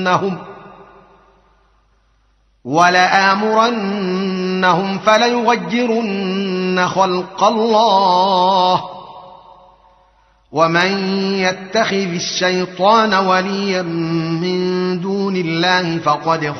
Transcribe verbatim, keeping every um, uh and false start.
فليغوينهم ولآمرنهم فليغيرن خلق الله ومن يتخذ الشيطان وليا من دون الله فقد